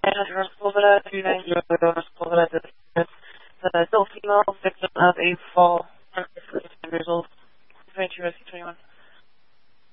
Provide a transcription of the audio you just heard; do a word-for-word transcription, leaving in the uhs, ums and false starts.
The adult female victim of a fall, twenty-seven years old. twenty-two, twenty-one.